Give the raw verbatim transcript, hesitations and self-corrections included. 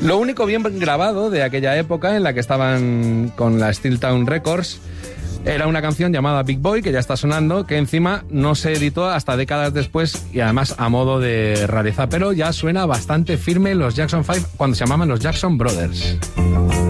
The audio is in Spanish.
Lo único bien grabado de aquella época en la que estaban con la Steel Town Records era una canción llamada Big Boy, que ya está sonando, que encima no se editó hasta décadas después y además a modo de rareza, pero ya suena bastante firme los Jackson Five cuando se llamaban los Jackson Brothers.